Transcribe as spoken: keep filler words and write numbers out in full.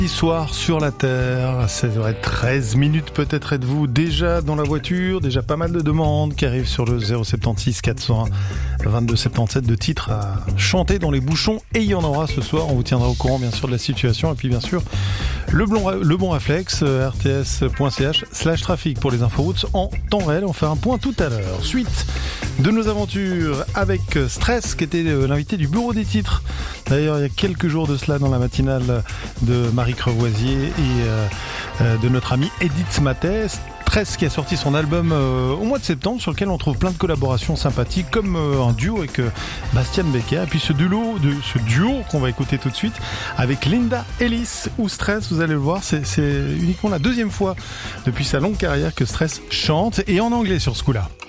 Soir sur la Terre, seize heures treize minutes, peut-être êtes-vous déjà dans la voiture, déjà pas mal de demandes qui arrivent sur le zéro soixante-seize quatre cent un vingt-deux soixante-dix-sept de titres à chanter dans les bouchons, et il y en aura ce soir. On vous tiendra au courant bien sûr de la situation, et puis bien sûr le bon, le bon réflexe, r t s point c h slash trafic pour les inforoutes en temps réel. On fait un point tout à l'heure. Suite de nos aventures avec Stress, qui était l'invité du bureau des titres d'ailleurs il y a quelques jours de cela, dans la matinale de Marie Crevoisier et euh, euh, de notre ami Edith Matet. Stress qui a sorti son album euh, au mois de septembre, sur lequel on trouve plein de collaborations sympathiques, comme euh, un duo avec euh, Bastian Becker, et puis ce duo, de, ce duo qu'on va écouter tout de suite avec Linda Ellis, ou Stress, vous allez le voir, c'est, c'est uniquement la deuxième fois depuis sa longue carrière que Stress chante, et en anglais sur ce coup-là.